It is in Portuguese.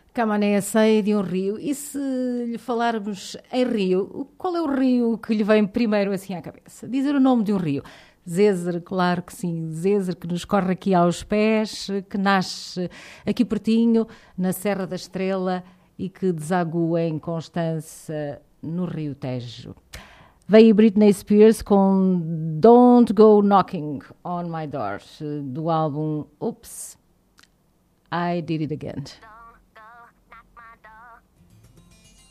Camané sei de um rio. E se lhe falarmos em rio, qual é o rio que lhe vem primeiro assim à cabeça? Dizer o nome de um rio. Zezer, claro que sim. Zezer, que nos corre aqui aos pés, que nasce aqui pertinho, na Serra da Estrela e que desagua em Constança, no Rio Tejo. Veio Britney Spears com Don't Go Knocking on My Door, do álbum Oops, I Did It Again.